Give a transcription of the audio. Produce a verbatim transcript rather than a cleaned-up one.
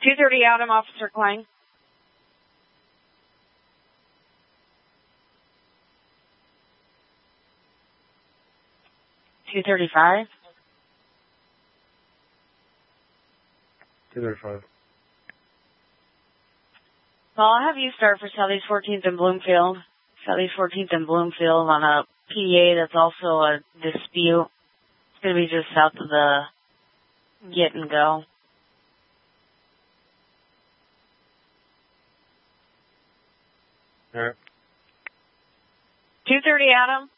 two thirty Adam, Officer Klein. two thirty-five. two thirty-five. Well, I'll have you start for Southeast fourteenth and Bloomfield. Southeast fourteenth and Bloomfield on a P A that's also a dispute. It's going to be just south of the get and go. All right. two thirty Adam.